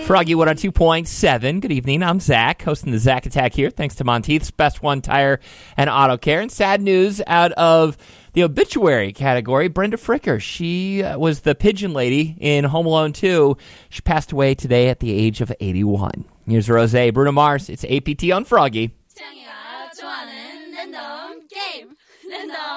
Froggy 102.7. Good evening. I'm Zach, hosting the Zach Attack here. Thanks to Monteith's Best One Tire and Auto Care. And sad news out of the obituary category, Brenda Fricker. She was the pigeon lady in Home Alone 2. She passed away today at the age of 81. Here's Rose, Bruno Mars. It's APT on Froggy.